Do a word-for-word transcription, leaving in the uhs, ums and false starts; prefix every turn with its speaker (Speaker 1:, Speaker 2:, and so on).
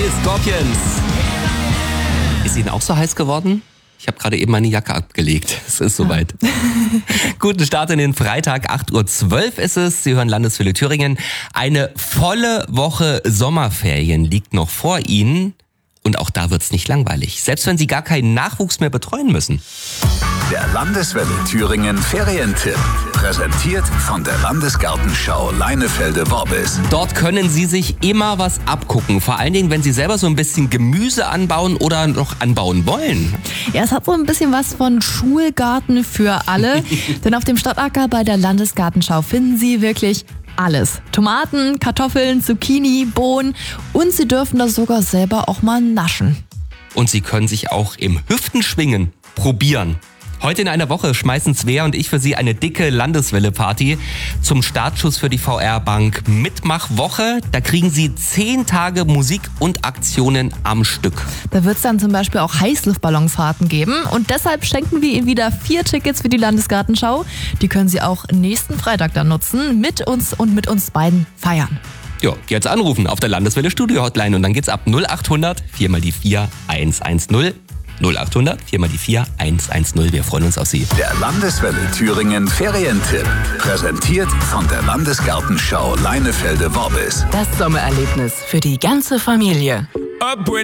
Speaker 1: die Scorpions. Ist Ihnen auch so heiß geworden? Ich habe gerade eben meine Jacke abgelegt. Es ist soweit. Guten Start in den Freitag, acht Uhr zwölf ist es. Sie hören Landeswelle Thüringen. Eine volle Woche Sommerferien liegt noch vor Ihnen. Und auch da wird's nicht langweilig. Selbst wenn Sie gar keinen Nachwuchs mehr betreuen müssen.
Speaker 2: Der Landeswelle Thüringen Ferientipp. Präsentiert von der Landesgartenschau Leinefelde-Worbis.
Speaker 1: Dort können Sie sich immer was abgucken. Vor allen Dingen, wenn Sie selber so ein bisschen Gemüse anbauen oder noch anbauen wollen.
Speaker 3: Ja, es hat so ein bisschen was von Schulgarten für alle. Denn auf dem Stadtacker bei der Landesgartenschau finden Sie wirklich alles. Tomaten, Kartoffeln, Zucchini, Bohnen und Sie dürfen das sogar selber auch mal naschen.
Speaker 1: Und Sie können sich auch im Hüftenschwingen probieren. Heute in einer Woche schmeißen Svea und ich für Sie eine dicke Landeswelle-Party zum Startschuss für die V R-Bank Mitmachwoche. Da kriegen Sie zehn Tage Musik und Aktionen am Stück.
Speaker 3: Da wird es dann zum Beispiel auch Heißluftballonfahrten geben. Und deshalb schenken wir Ihnen wieder vier Tickets für die Landesgartenschau. Die können Sie auch nächsten Freitag dann nutzen, mit uns und mit uns beiden feiern.
Speaker 1: Ja, jetzt anrufen auf der Landeswelle Studio Hotline und dann geht's ab null acht hundert vier mal die vier eins eins null. null acht hundert vier mal die vier eins eins null. Wir freuen uns auf Sie.
Speaker 2: Der Landeswelle Thüringen Ferientipp. Präsentiert von der Landesgartenschau Leinefelde-Worbis.
Speaker 4: Das Sommererlebnis für die ganze Familie.